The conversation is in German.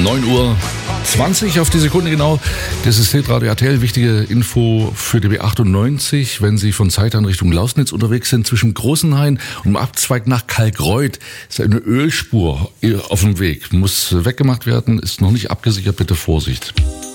9:20 Uhr auf die Sekunde genau. Das ist Hitradio RTL. Wichtige Info für die B98. Wenn Sie von Zeitern Richtung Lausnitz unterwegs sind, zwischen Großenhain und dem Abzweig nach Kalkreuth ist eine Ölspur auf dem Weg. Muss weggemacht werden, ist noch nicht abgesichert. Bitte Vorsicht.